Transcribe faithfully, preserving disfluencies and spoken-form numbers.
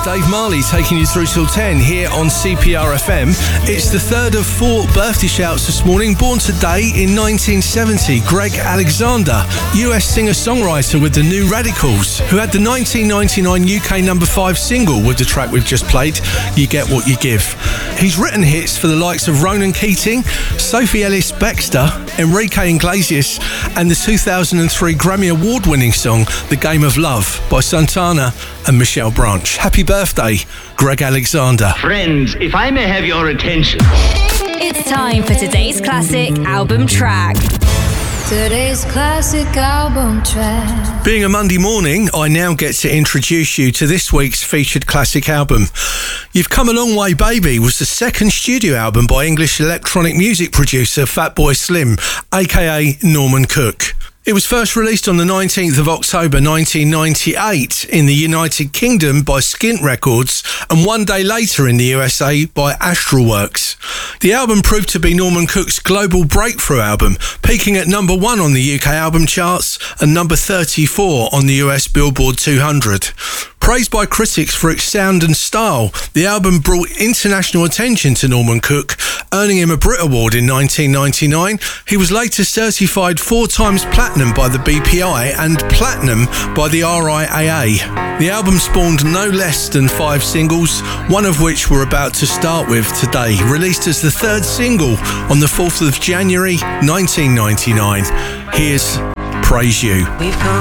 Dave Marley taking you through till ten here on C P R F M. It's the third of four birthday shouts this morning. Born today in nineteen seventy, Greg Alexander, U S singer-songwriter with the New Radicals, who had the nineteen ninety-nine U K number five single with the track we've just played, You Get What You Give. He's written hits for the likes of Ronan Keating, Sophie Ellis-Bextor, Enrique Iglesias, and the two thousand three Grammy Award-winning song The Game of Love by Santana and Michelle Branch. Happy birthday, Greg Alexander. Friends, if I may have your attention. It's time for today's classic album track. Today's classic album track. Being a Monday morning, I now get to introduce you to this week's featured classic album. You've Come a Long Way Baby was the second studio album by English electronic music producer Fatboy Slim, aka Norman Cook. It was first released on the nineteenth of October nineteen ninety-eight in the United Kingdom by Skint Records and one day later in the U S A by Astralworks. The album proved to be Norman Cook's global breakthrough album, peaking at number one on the U K album charts and number thirty-four on the U S Billboard two hundred. Praised by critics for its sound and style, the album brought international attention to Norman Cook, earning him a Brit Award in nineteen ninety-nine. He was later certified four times platinum by the B P I and platinum by the R I A A. The album spawned no less than five singles, one of which we're about to start with today, released as the third single on the fourth of January nineteen ninety-nine. Here's Praise You.